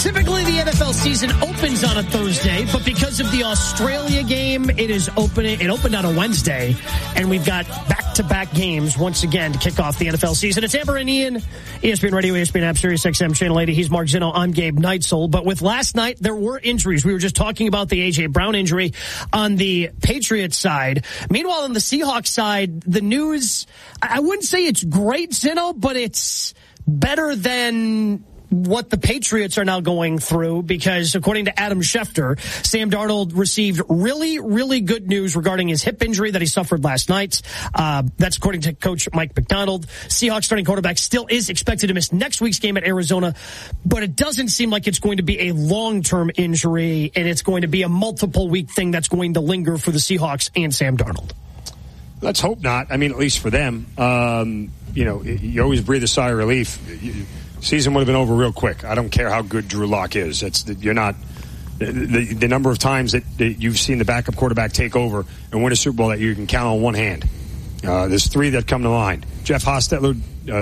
Typically, the NFL season opens on a Thursday, but because of the Australia game, it opened on a Wednesday, and we've got back-to-back games once again to kick off the NFL season. It's Amber and Ian, ESPN Radio, ESPN App, Sirius XM, Channel 80. He's Mark Zinno. I'm Gabe Neitzel. But with last night, there were injuries. We were just talking about the A.J. Brown injury on the Patriots side. Meanwhile, on the Seahawks side, the news, I wouldn't say it's great, Zinno, but it's better than what the Patriots are now going through, because according to Adam Schefter, Sam Darnold received really, really good news regarding his hip injury that he suffered last night. That's according to Coach Mike Macdonald. Seahawks starting quarterback still is expected to miss next week's game at Arizona, but it doesn't seem like it's going to be a long-term injury, and it's going to be a multiple-week thing that's going to linger for the Seahawks and Sam Darnold. Let's hope not. I mean, at least for them. You always breathe a sigh of relief. Season would have been over real quick. I don't care how good Drew Lock is. You're not the number of times that you've seen the backup quarterback take over and win a Super Bowl that you can count on one hand. There's three that come to mind: Jeff Hostetler,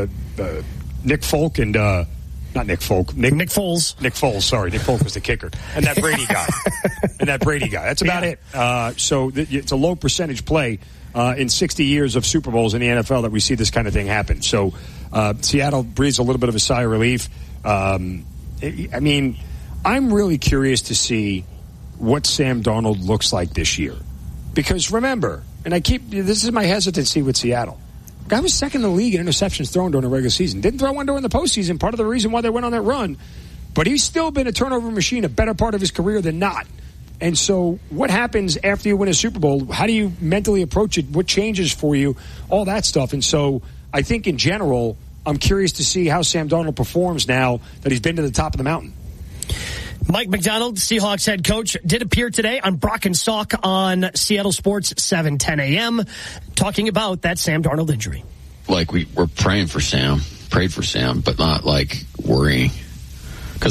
Nick Folk, and not Nick Folk, Nick Foles. Nick Foles. Sorry, Nick Folk was the kicker, and that Brady guy. That's about it. So it's a low percentage play in 60 years of Super Bowls in the NFL that we see this kind of thing happen. So. Seattle breathes a little bit of a sigh of relief. I'm really curious to see what Sam Darnold looks like this year. Because remember, and this is my hesitancy with Seattle. The guy was second in the league in interceptions thrown during the regular season. Didn't throw one during the postseason, part of the reason why they went on that run. But he's still been a turnover machine a better part of his career than not. And so what happens after you win a Super Bowl? How do you mentally approach it? What changes for you? All that stuff. And so I think in general, I'm curious to see how Sam Darnold performs now that he's been to the top of the mountain. Mike Macdonald, Seahawks head coach, did appear today on Brock and Salk on Seattle Sports 7:10 a.m. talking about that Sam Darnold injury. Like we're prayed for Sam, but not like worrying.